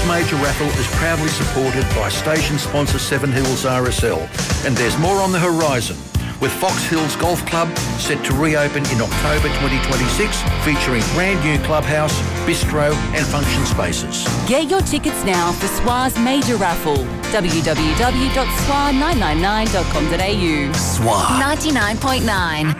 Major Raffle is proudly supported by station sponsor Seven Hills RSL, and there's more on the horizon, with Fox Hills Golf Club set to reopen in October 2026, featuring brand new clubhouse, bistro and function spaces. Get your tickets now for SWA's Major Raffle. www.swa999.com.au. SWA 99.9.